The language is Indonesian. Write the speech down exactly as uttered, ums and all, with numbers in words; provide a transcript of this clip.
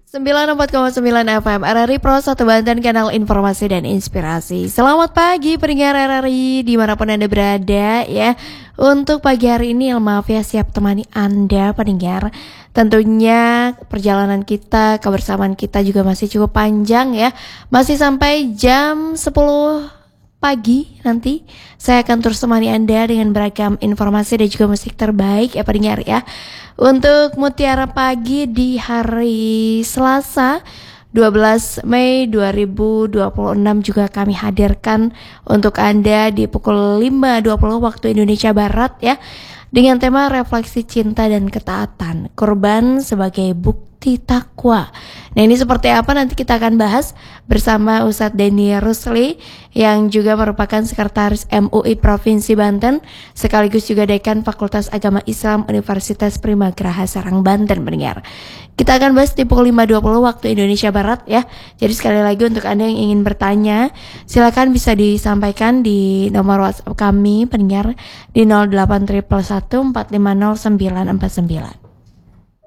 sembilan puluh empat koma sembilan F M R R I Pro satu Banten, kanal informasi dan inspirasi. Selamat pagi pendengar R R I dimanapun Anda berada ya. Untuk pagi hari ini maaf ya, siap temani Anda pendengar. Tentunya perjalanan kita, kebersamaan kita juga masih cukup panjang ya. Masih sampai jam sepuluh pagi nanti saya akan terus temani Anda dengan beragam informasi dan juga musik terbaik ya pendengar ya. Untuk Mutiara Pagi di hari Selasa dua belas Mei dua ribu dua puluh enam juga kami hadirkan untuk Anda di pukul lima dua puluh waktu Indonesia Barat ya, dengan tema refleksi cinta dan ketaatan, korban sebagai bukti takwa. Nah, ini seperti apa nanti kita akan bahas bersama Ustadz Denny Rusli yang juga merupakan Sekretaris M U I Provinsi Banten sekaligus juga Dekan Fakultas Agama Islam Universitas Primagraha Serang Banten mendengar. Kita akan bahas di pukul lima dua puluh waktu Indonesia Barat ya. Jadi sekali lagi untuk Anda yang ingin bertanya, silakan bisa disampaikan di nomor WhatsApp kami pendengar di nol delapan satu satu empat lima nol sembilan empat sembilan.